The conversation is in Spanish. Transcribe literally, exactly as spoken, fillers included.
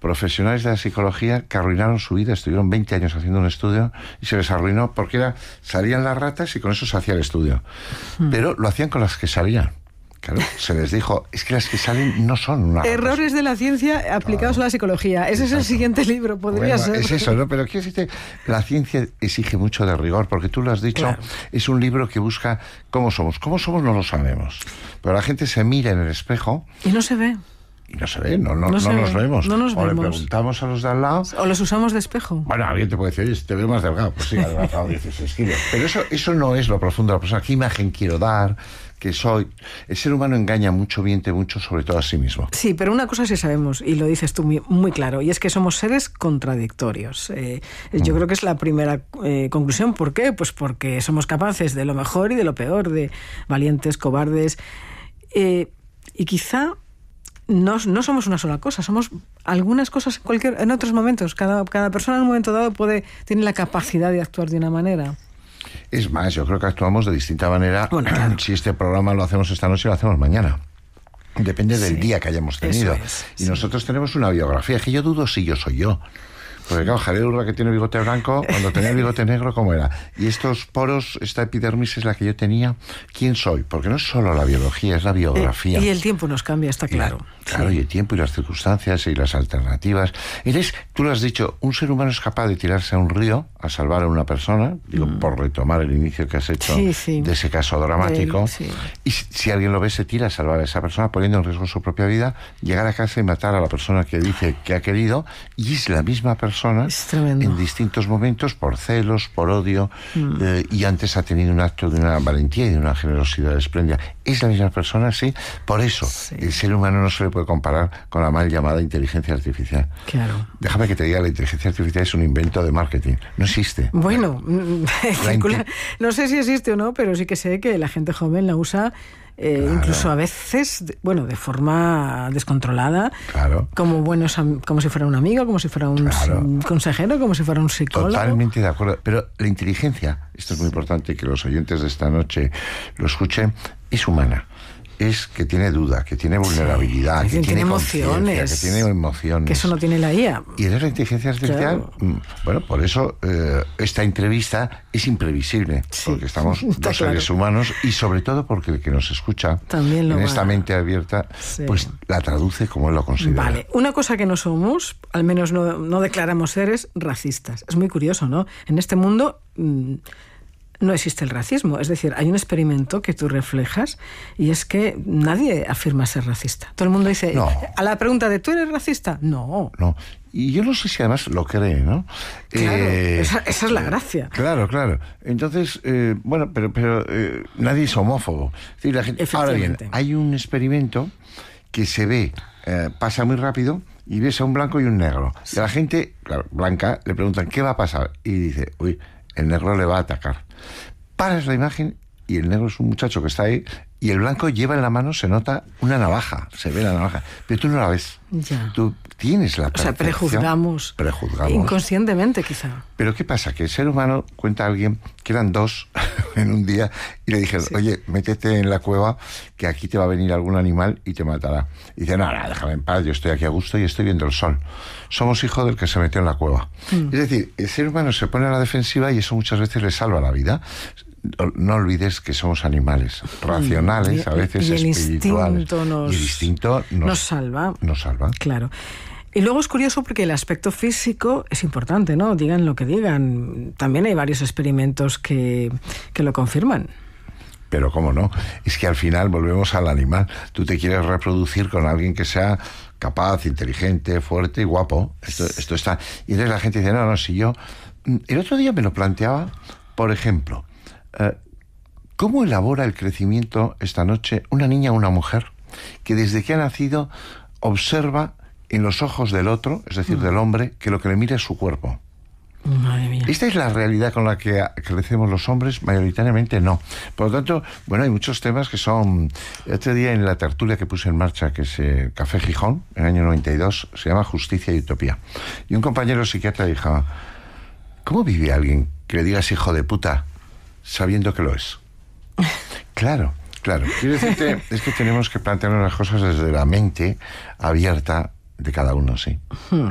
profesionales de la psicología que arruinaron su vida, estuvieron veinte años haciendo un estudio y se les arruinó porque era, salían las ratas y con eso se hacía el estudio. Hmm. Pero lo hacían con las que salían. Claro, se les dijo, es que las que salen no son una... Errores de la ciencia aplicados claro. a la psicología. Ese Exacto. es el siguiente libro, podría bueno, ser. Es eso, ¿no? Pero quiero decirte, la ciencia exige mucho de rigor, porque tú lo has dicho, claro. es un libro que busca cómo somos. ¿Cómo somos? No lo sabemos. Pero la gente se mira en el espejo... Y no se ve. Y no se ve, no, no, no, no nos ve. vemos. No nos o vemos. le preguntamos a los de al lado... O los usamos de espejo. Bueno, alguien te puede decir, oye, te veo más delgado. Pues sí, adelgazado dieciséis kilos. Pero eso, eso no es lo profundo de la persona. ¿Qué imagen quiero dar? Que soy... El ser humano engaña mucho, miente mucho, sobre todo a sí mismo. Sí, pero una cosa sí sabemos, y lo dices tú muy, muy claro, y es que somos seres contradictorios. Eh, yo mm. creo que es la primera eh, conclusión. ¿Por qué? Pues porque somos capaces de lo mejor y de lo peor, de valientes, cobardes, eh, y quizá no, no somos una sola cosa, somos algunas cosas en, cualquier, en otros momentos. Cada, cada persona en un momento dado puede, tiene la capacidad de actuar de una manera. Es más, yo creo que actuamos de distinta manera. Bueno, claro. Si este programa lo hacemos esta noche, lo hacemos mañana. Depende del sí, día que hayamos tenido. Es, y sí. nosotros tenemos una biografía, que yo dudo si yo soy yo. Porque claro, Jalil Urra, que tiene bigote blanco, cuando tenía el bigote negro, ¿cómo era? Y estos poros, esta epidermis es la que yo tenía. ¿Quién soy? Porque no es solo la biología, es la biografía. Eh, y el tiempo nos cambia, está claro. Y, claro, sí. y el tiempo y las circunstancias y las alternativas. Eres, tú lo has dicho, un ser humano es capaz de tirarse a un río a salvar a una persona, digo, mm. por retomar el inicio que has hecho sí, sí. de ese caso dramático. Eh, sí. Y si, si alguien lo ve, se tira a salvar a esa persona, poniendo en riesgo su propia vida, llegar a casa y matar a la persona que dice que ha querido, y es la misma persona... Es tremendo. En distintos momentos, por celos, por odio, mm. eh, y antes ha tenido un acto de una valentía y de una generosidad espléndida. Es la misma persona, sí. Por eso, sí. el ser humano no se le puede comparar con la mal llamada inteligencia artificial. Claro. Déjame que te diga, la inteligencia artificial es un invento de marketing. No existe. Bueno, la inte- no sé si existe o no, pero sí que sé que la gente joven la usa... Eh, claro. Incluso a veces, bueno, de forma descontrolada, claro. como buenos, como si fuera un amigo, como si fuera un claro. consejero, como si fuera un psicólogo. Totalmente de acuerdo. Pero la inteligencia, esto es muy importante que los oyentes de esta noche lo escuchen, es humana. Es que tiene duda, que tiene vulnerabilidad, sí, que, que tiene emociones, que tiene emociones. Que eso no tiene la I A. Y de la inteligencia artificial, claro. bueno, por eso eh, esta entrevista es imprevisible, sí, porque estamos dos claro. seres humanos y sobre todo porque el que nos escucha también lo en va. esta mente abierta, sí. pues la traduce como él lo considera. Vale, una cosa que no somos, al menos no, no declaramos seres racistas. Es muy curioso, ¿no? En este mundo... Mmm, no existe el racismo. Es decir, hay un experimento que tú reflejas y es que nadie afirma ser racista. Todo el mundo dice, no. a la pregunta de ¿tú eres racista? No. No. Y yo no sé si además lo cree, ¿no? Claro, eh, esa, esa es la gracia. Claro, claro. Entonces, eh, bueno, pero, pero eh, nadie es homófobo. Es decir, la gente, ahora bien, hay un experimento que se ve, eh, pasa muy rápido y ves a un blanco y un negro. Sí. Y a la gente, claro, blanca, le preguntan, ¿qué va a pasar? Y dice, uy, el negro le va a atacar. Paras la imagen y el negro es un muchacho que está ahí y el blanco lleva en la mano, se nota una navaja, se ve la navaja, pero tú no la ves. Ya. Tú tienes la percepción. O sea, prejuzgamos. Prejuzgamos. Inconscientemente, quizá. Pero ¿qué pasa? Que el ser humano, cuenta a alguien que eran dos en un día y le dijeron, sí. oye, métete en la cueva que aquí te va a venir algún animal y te matará. Y dice, no, no, déjame en paz, yo estoy aquí a gusto y estoy viendo el sol. Somos hijos del que se metió en la cueva. Mm. Es decir, el ser humano se pone a la defensiva y eso muchas veces le salva la vida. No olvides que somos animales racionales, y, a veces y el espirituales. Instinto nos, y el instinto nos, nos salva. Nos salva. Claro. Y luego es curioso porque el aspecto físico es importante, ¿no? Digan lo que digan. También hay varios experimentos que, que lo confirman. Pero cómo no, es que al final volvemos al animal. Tú te quieres reproducir con alguien que sea capaz, inteligente, fuerte y guapo. Esto, esto está. Y entonces la gente dice, no, no, si yo... El otro día me lo planteaba, por ejemplo, eh, ¿cómo elabora el crecimiento esta noche una niña o una mujer que desde que ha nacido observa en los ojos del otro, es decir, mm. del hombre, que lo que le mira es su cuerpo? Madre mía. ¿Esta es la realidad con la que crecemos los hombres? Mayoritariamente no. Por lo tanto, bueno, hay muchos temas que son... El otro día en la tertulia que puse en marcha, que es eh, Café Gijón, en el año noventa y dos, se llama Justicia y Utopía. Y un compañero psiquiatra dijo, ¿cómo vive alguien que le digas hijo de puta sabiendo que lo es? Claro, claro. Quiero decirte, es que tenemos que plantearnos las cosas desde la mente abierta de cada uno, sí. Hmm.